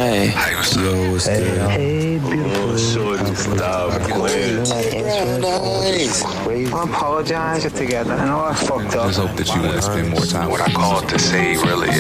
Hey. Hey, what's up? Yo, what's good? Hey, beautiful. I apologize together. I know I fucked up. Just hope that you want to spend more time What with I called to say really